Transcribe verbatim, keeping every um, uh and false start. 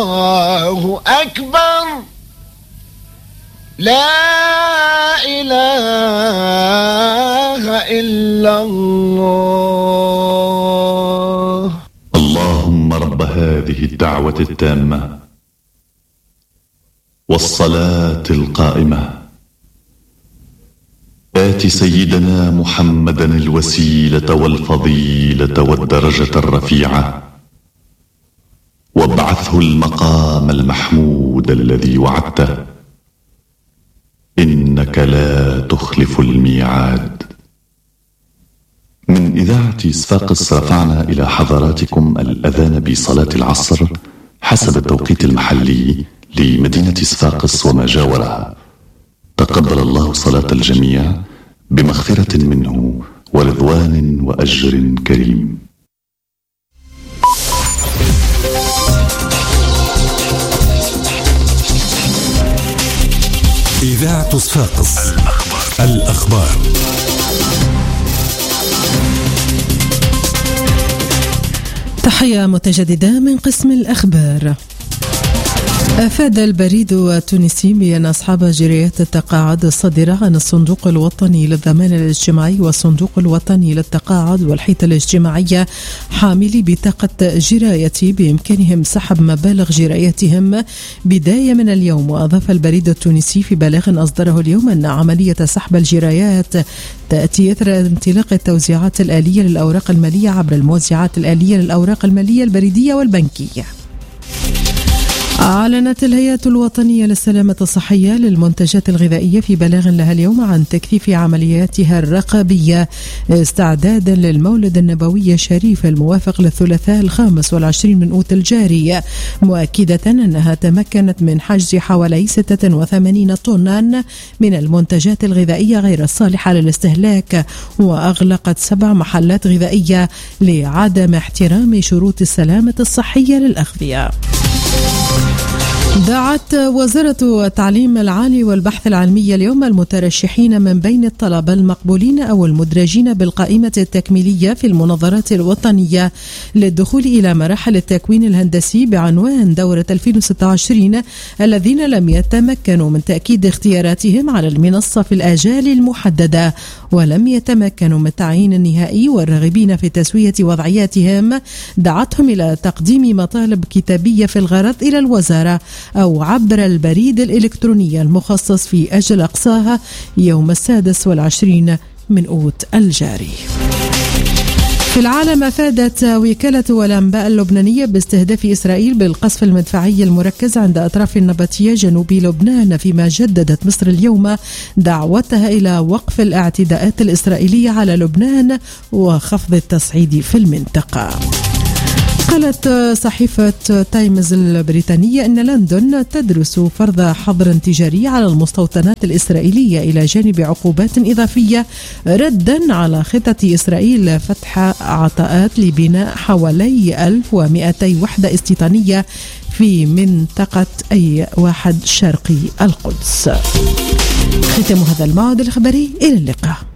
الله أكبر. لا إله إلا الله. اللهم رب هذه الدعوة التامة والصلاة القائمة، آت سيدنا محمدا الوسيلة والفضيلة والدرجة الرفيعة، وابعثه المقام المحمود الذي وعدته، إنك لا تخلف الميعاد. من إذاعة صفاقس رفعنا إلى حضراتكم الأذان بصلاة العصر حسب التوقيت المحلي لمدينة صفاقس وما جاورها. تقبل الله صلاة الجميع بمغفرة منه ورضوان وأجر كريم. إذاعة صفاقس الأخبار, الأخبار. تحية متجددة من قسم الأخبار. أفاد البريد التونسي بأن أصحاب جريات التقاعد الصادرة عن الصندوق الوطني للضمان الاجتماعي والصندوق الوطني للتقاعد والحيطة الاجتماعية حاملي بطاقة جراية بإمكانهم سحب مبالغ جراياتهم بداية من اليوم. وأضاف البريد التونسي في بلاغ أصدره اليوم أن عملية سحب الجرايات تأتي إثر انطلاق التوزيعات الآلية للأوراق المالية عبر الموزعات الآلية للأوراق المالية البريدية والبنكية. أعلنت الهيئة الوطنية للسلامة الصحية للمنتجات الغذائية في بلاغ لها اليوم عن تكثيف عملياتها الرقابية استعدادا للمولد النبوي الشريف الموافق للثلاثاء الخامس والعشرين من أوت الجاري، مؤكدة أنها تمكنت من حجز حوالي ستة وثمانين طنا من المنتجات الغذائية غير الصالحة للاستهلاك، وأغلقت سبع محلات غذائية لعدم احترام شروط السلامة الصحية للأغذية. دعت وزارة التعليم العالي والبحث العلمي اليوم المترشحين من بين الطلبة المقبولين أو المدرجين بالقائمة التكميلية في المناظرات الوطنية للدخول إلى مراحل التكوين الهندسي بعنوان دورة ألفين وستة وعشرين الذين لم يتمكنوا من تأكيد اختياراتهم على المنصة في الآجال المحددة ولم يتمكنوا من تعيين النهائي والراغبين في تسوية وضعياتهم دعتهم إلى تقديم مطالب كتابية في الغرض إلى الوزارة أو عبر البريد الإلكتروني المخصص في أجل أقصاها يوم السادس والعشرين من أوت الجاري. في العالم، أفادت وكالة الأنباء اللبنانية باستهداف إسرائيل بالقصف المدفعي المركز عند أطراف النبطية جنوب لبنان، فيما جددت مصر اليوم دعوتها إلى وقف الاعتداءات الإسرائيلية على لبنان وخفض التصعيد في المنطقة. قالت صحيفة تايمز البريطانية أن لندن تدرس فرض حظر تجاري على المستوطنات الإسرائيلية إلى جانب عقوبات إضافية ردا على خطة إسرائيل فتح عطاءات لبناء حوالي ألف ومئتي وحدة استيطانية في منطقة أي واحد شرقي القدس. ختم هذا الموعد الخبري، إلى اللقاء.